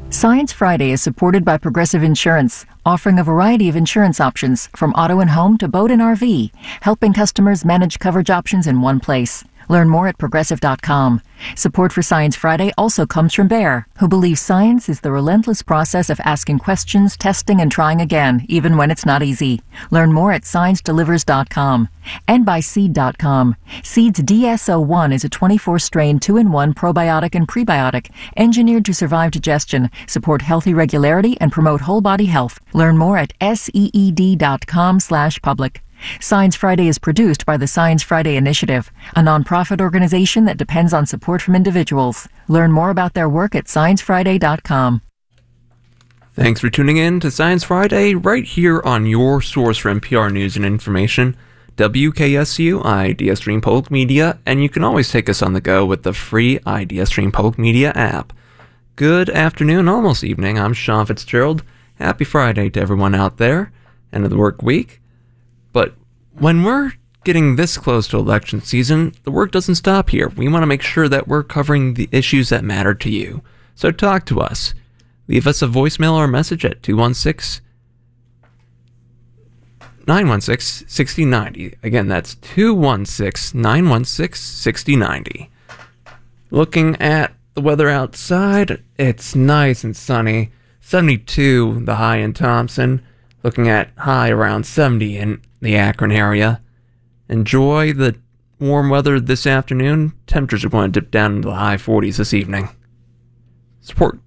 Science Friday is supported by Progressive Insurance, offering a variety of insurance options from auto and home to boat and RV, helping customers manage coverage options in one place. Learn more at Progressive.com. Support for Science Friday also comes from Bayer, who believes science is the relentless process of asking questions, testing, and trying again, even when it's not easy. Learn more at ScienceDelivers.com. And by Seed.com. Seed's DSO1 is a 24-strain 2-in-1 probiotic and prebiotic, engineered to survive digestion, support healthy regularity, and promote whole body health. Learn more at SEED.com/public. Science Friday is produced by the Science Friday Initiative, a nonprofit organization that depends on support from individuals. Learn more about their work at sciencefriday.com. Thanks for tuning in to Science Friday right here on your source for NPR news and information, WKSU Ideastream Public Media, and you can always take us on the go with the free Ideastream Public Media app. Good afternoon, almost evening. I'm Sean Fitzgerald. Happy Friday to everyone out there, end of the work week. But when we're getting this close to election season, the work doesn't stop here. We want to make sure that we're covering the issues that matter to you. So talk to us. Leave us a voicemail or a message at 216-916-6090. Again, that's 216-916-6090. Looking at the weather outside, it's nice and sunny. 72, the high in Thompson. Looking at high around 70 in the Akron area. Enjoy the warm weather this afternoon. Temperatures are going to dip down into the high 40s this evening. Support.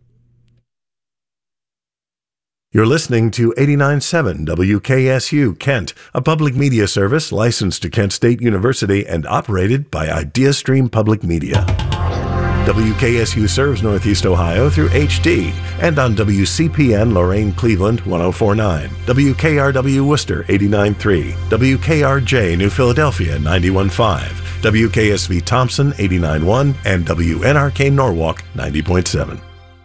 You're listening to 89.7 WKSU Kent, a public media service licensed to Kent State University and operated by Ideastream Public Media. WKSU serves Northeast Ohio through HD and on WCPN Lorain Cleveland 104.9, WKRW Worcester 89.3, WKRJ New Philadelphia 91.5, WKSV Thompson 89.1, and WNRK Norwalk 90.7.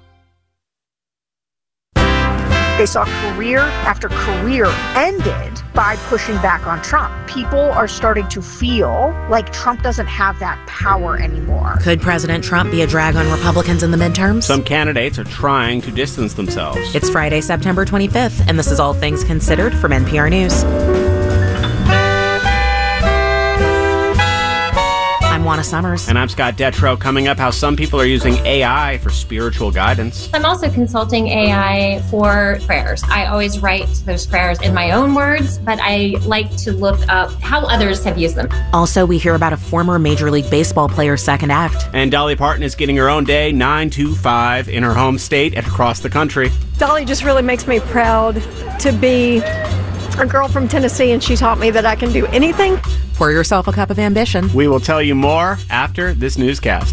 They saw career after career ended by pushing back on Trump. People are starting to feel like Trump doesn't have that power anymore. Could President Trump be a drag on Republicans in the midterms? Some candidates are trying to distance themselves. It's Friday, September 25th, and this is All Things Considered from NPR News. I'm Juana Summers. And I'm Scott Detrow. Coming up, how some people are using AI for spiritual guidance. I'm also consulting AI for prayers. I always write those prayers in my own words, but I like to look up how others have used them. Also, we hear about a former Major League Baseball player's second act. And Dolly Parton is getting her own day, 9 to 5, in her home state and across the country. Dolly just really makes me proud to be a girl from Tennessee, and she taught me that I can do anything. Pour yourself a cup of ambition. We will tell you more after this newscast.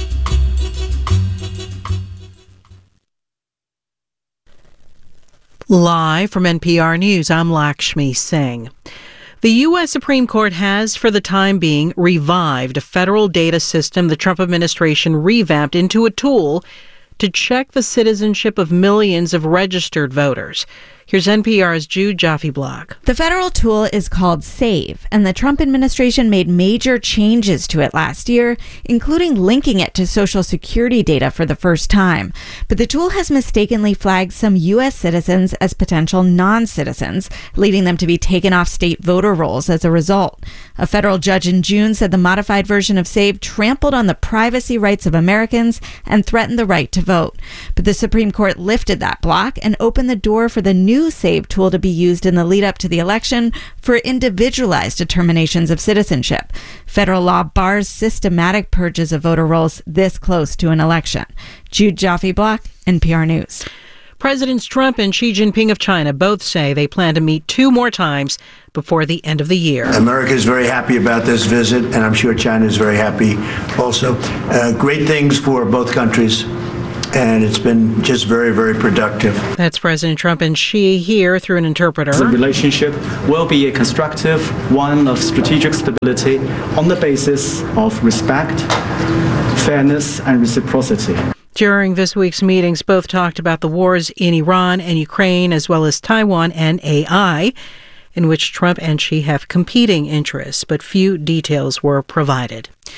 Live from NPR News, I'm Lakshmi Singh. The U.S. Supreme Court has, for the time being, revived a federal data system the Trump administration revamped into a tool to check the citizenship of millions of registered voters. Here's NPR's Jude Jaffe-Block. The federal tool is called SAVE, and the Trump administration made major changes to it last year, including linking it to Social Security data for the first time. But the tool has mistakenly flagged some U.S. citizens as potential non-citizens, leading them to be taken off state voter rolls as a result. A federal judge in June said the modified version of SAVE trampled on the privacy rights of Americans and threatened the right to vote. But the Supreme Court lifted that block and opened the door for the new SAVE tool to be used in the lead up to the election for individualized determinations of citizenship. Federal law bars systematic purges of voter rolls this close to an election. Jude Jaffe-Block, NPR News. Presidents Trump and Xi Jinping of China both say they plan to meet 2 more times before the end of the year. America is very happy about this visit, and I'm sure China is very happy also. Great things for both countries. And it's been just very, very productive. That's President Trump and Xi here through an interpreter. The relationship will be a constructive one of strategic stability on the basis of respect, fairness, and reciprocity. During this week's meetings, both talked about the wars in Iran and Ukraine, as well as Taiwan and AI, in which Trump and Xi have competing interests, but few details were provided.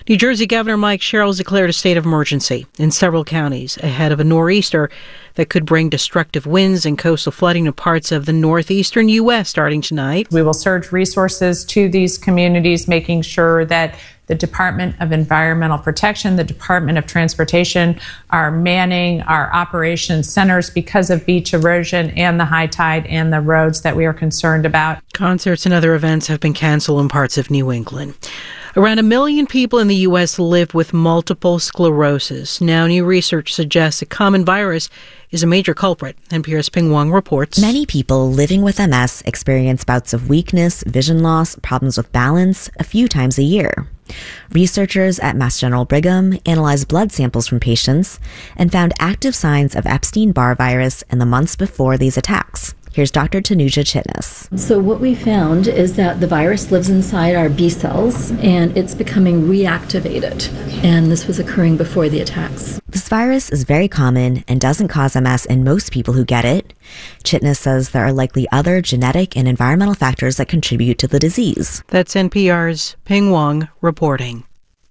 New Jersey Governor Mike Sherrill has declared a state of emergency in several counties ahead of a nor'easter that could bring destructive winds and coastal flooding to parts of the northeastern U.S. starting tonight. We will surge resources to these communities, making sure that the Department of Environmental Protection, the Department of Transportation are manning our operations centers because of beach erosion and the high tide and the roads that we are concerned about. Concerts and other events have been canceled in parts of New England. Around 1 million people in the U.S. live with multiple sclerosis. Now, new research suggests a common virus is a major culprit. NPR's Ping Wong reports. Many people living with MS experience bouts of weakness, vision loss, problems with balance a few times a year. Researchers at Mass General Brigham analyzed blood samples from patients and found active signs of Epstein-Barr virus in the months before these attacks. Here's Dr. Tanuja Chitnis. So what we found is that the virus lives inside our B cells and it's becoming reactivated. And this was occurring before the attacks. This virus is very common and doesn't cause MS in most people who get it. Chitnis says there are likely other genetic and environmental factors that contribute to the disease. That's NPR's Ping Wong reporting.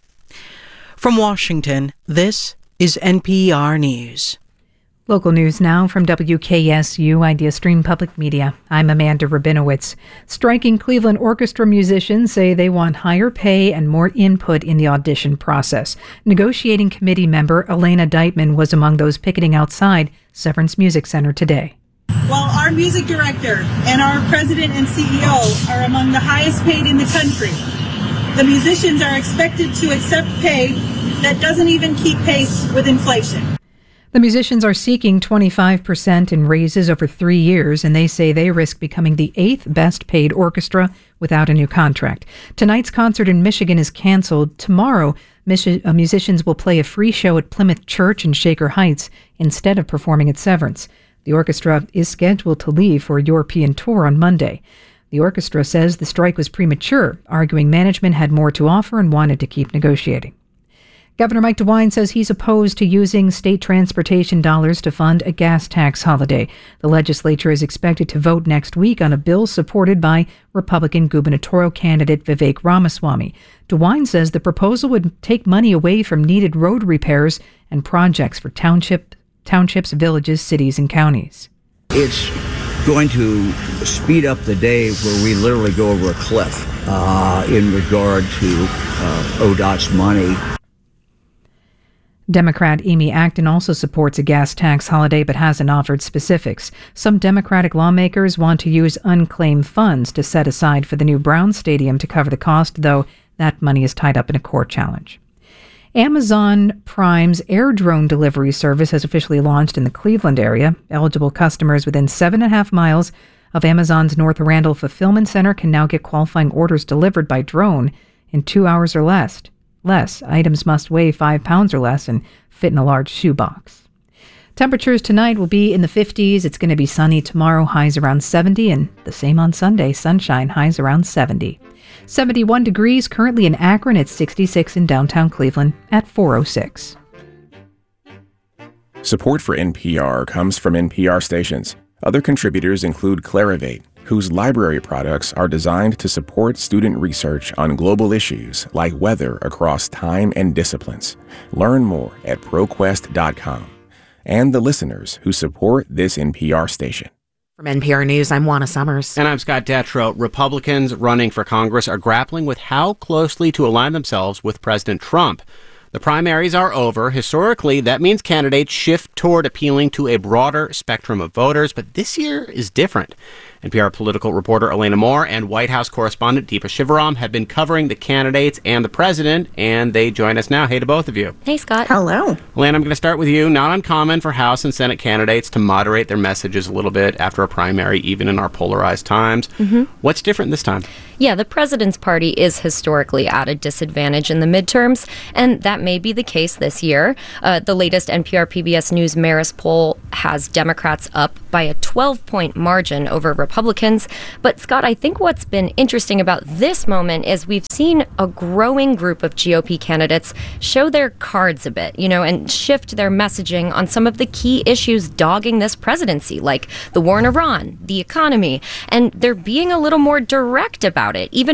From Washington, this is NPR News. Local news now from WKSU IdeaStream Public Media. I'm Amanda Rabinowitz. Striking Cleveland Orchestra musicians say they want higher pay and more input in the audition process. Negotiating committee member Elena Deitman was among those picketing outside Severance Music Center today. While our music director and our president and CEO are among the highest paid in the country, the musicians are expected to accept pay that doesn't even keep pace with inflation. The musicians are seeking 25% in raises over 3 years, and they say they risk becoming the 8th best paid orchestra without a new contract. Tonight's concert in Michigan is canceled. Tomorrow, musicians will play a free show at Plymouth Church in Shaker Heights instead of performing at Severance. The orchestra is scheduled to leave for a European tour on Monday. The orchestra says the strike was premature, arguing management had more to offer and wanted to keep negotiating. Governor Mike DeWine says he's opposed to using state transportation dollars to fund a gas tax holiday. The legislature is expected to vote next week on a bill supported by Republican gubernatorial candidate Vivek Ramaswamy. DeWine says the proposal would take money away from needed road repairs and projects for townships, villages, cities, and counties. It's going to speed up the day where we literally go over a cliff in regard to ODOT's money. Democrat Amy Acton also supports a gas tax holiday but hasn't offered specifics. Some Democratic lawmakers want to use unclaimed funds to set aside for the new Brown Stadium to cover the cost, though that money is tied up in a court challenge. Amazon Prime's air drone delivery service has officially launched in the Cleveland area. Eligible customers within 7.5 miles of Amazon's North Randall Fulfillment Center can now get qualifying orders delivered by drone in 2 hours or less. Items must weigh 5 pounds or less and fit in a large shoebox. Temperatures tonight will be in the 50s. It's going to be sunny tomorrow, highs around 70, and the same on Sunday, sunshine, highs around 70. 71 degrees currently in Akron at 66 in downtown Cleveland at 4:06. Support for NPR comes from NPR stations. Other contributors include Clarivate, whose library products are designed to support student research on global issues like weather across time and disciplines. Learn more at ProQuest.com. And the listeners who support this NPR station. From NPR News, I'm Juana Summers. And I'm Scott Detrow. Republicans running for Congress are grappling with how closely to align themselves with President Trump. The primaries are over. Historically, that means candidates shift toward appealing to a broader spectrum of voters, but this year is different. NPR political reporter Elena Moore and White House correspondent Deepa Shivaram have been covering the candidates and the president, and they join us now. Hey to both of you. Hey, Scott. Hello. Elena, I'm going to start with you. Not uncommon for House and Senate candidates to moderate their messages a little bit after a primary, even in our polarized times. Mm-hmm. What's different this time? Yeah, the president's party is historically at a disadvantage in the midterms, and that may be the case this year. The latest NPR PBS News Marist poll has Democrats up by a 12-point margin over Republicans. But, Scott, I think what's been interesting about this moment is we've seen a growing group of GOP candidates show their cards a bit, and shift their messaging on some of the key issues dogging this presidency, like the war in Iran, the economy, and they're being a little more direct about it, even